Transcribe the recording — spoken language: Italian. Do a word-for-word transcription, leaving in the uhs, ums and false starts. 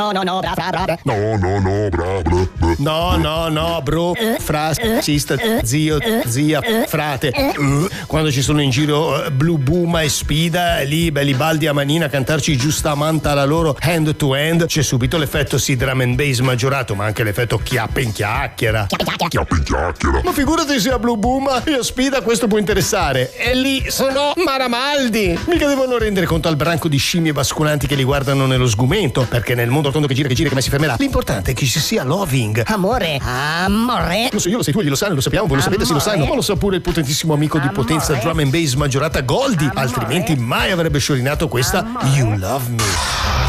No, no, no, bra, bra, bra. No, no, no, bra, bra, bra. No, no, no, bro, fra, sista, zio, zia, frate. Quando ci sono in giro uh, Blue Buma e Spida, lì belli baldi a manina a cantarci giustamente alla loro hand to hand, c'è subito l'effetto sì drum and bass maggiorato, ma anche l'effetto chiappa in chiacchiera. Chiappa in chiacchiera. Ma figurati se a Blue Buma e a Spida questo può interessare. E lì sono Maramaldi. Mica devono rendere conto al branco di scimmie basculanti che li guardano nello sgomento, perché nel mondo tondo che gira che gira che mai si fermerà, l'importante è che ci sia loving. Amore, amore. Lo so io, lo sai tu, glielo sanno, lo sappiamo, voi lo sapete, se lo sanno, ma lo sa pure il potentissimo amico di potenza drum and bass maggiorata Goldie, altrimenti mai avrebbe sciorinato questa You Love Me.